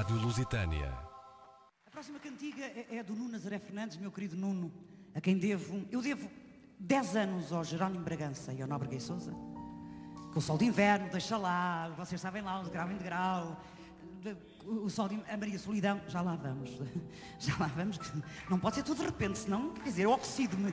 Rádio Lusitânia. A próxima cantiga é do Nuno Nazaré Fernandes, meu querido Nuno, a quem eu devo 10 anos ao Jerónimo Bragança e ao Nóbrega e Sousa. Com o Sol de Inverno, Deixa Lá, vocês sabem lá, o De Grau em Degrau, o Sol de a Maria Solidão, já lá vamos, não pode ser tudo de repente, senão, quer dizer, eu oxido-me.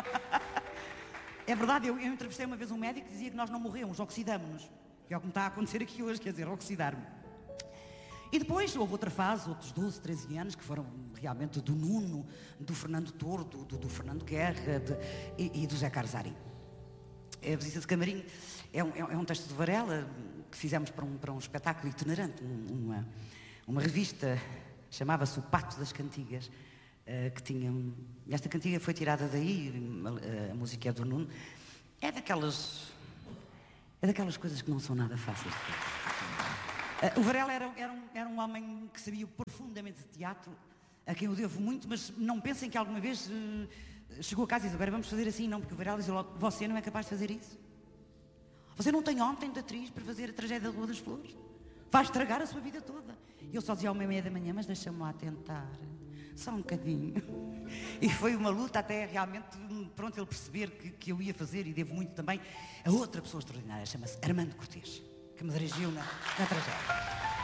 É verdade, eu entrevistei uma vez um médico que dizia que nós não morremos, oxidamos-nos, que é o que me está a acontecer aqui hoje, quer dizer, oxidar-me. E depois houve outra fase, outros 12, 13 anos, que foram realmente do Nuno, do Fernando Tordo, do Fernando Guerra e do Zé Carzari. A Visita de Camarim é um texto de Varela que fizemos para um espetáculo itinerante, uma revista, chamava-se O Pato das Cantigas, que tinha... Esta cantiga foi tirada daí, a música é do Nuno. É daquelas coisas que não são nada fáceis de fazer. O Varela era um homem que sabia profundamente de teatro, a quem eu devo muito, mas não pensem que alguma vez chegou a casa e disse, agora vamos fazer assim, não, porque o Varela dizia logo, você não é capaz de fazer isso. Você não tem ontem de atriz para fazer a tragédia da Rua das Flores. Vai estragar a sua vida toda. E eu só dizia ao 1h30 da manhã, mas deixa-me lá tentar, só um bocadinho. E foi uma luta até realmente, pronto, ele perceber que eu ia fazer, e devo muito também a outra pessoa extraordinária, chama-se Armando Cortês, que me dirigiu na tragédia.